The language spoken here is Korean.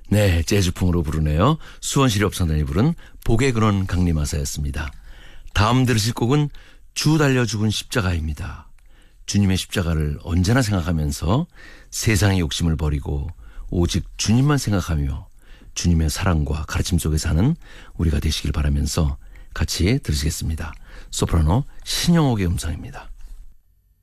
네, 재즈풍으로 부르네요. 수원시리 합창단이 부른 복의 근원 강림하사였습니다. 다음 들으실 곡은 주 달려 죽은 십자가입니다. 주님의 십자가를 언제나 생각하면서 세상의 욕심을 버리고 오직 주님만 생각하며 주님의 사랑과 가르침 속에 사는 우리가 되시길 바라면서 같이 들으시겠습니다. 소프라노 신영옥의 음성입니다.